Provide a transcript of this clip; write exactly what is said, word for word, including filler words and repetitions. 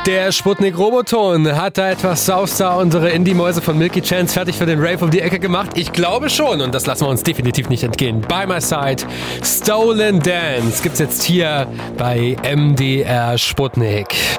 Der Sputnik Roboton hat da etwas Saustar unsere Indie-Mäuse von Milky Chance fertig für den Rave um die Ecke gemacht? Ich glaube schon und das lassen wir uns definitiv nicht entgehen. By My Side, Stolen Dance gibt's jetzt hier bei M D R Sputnik.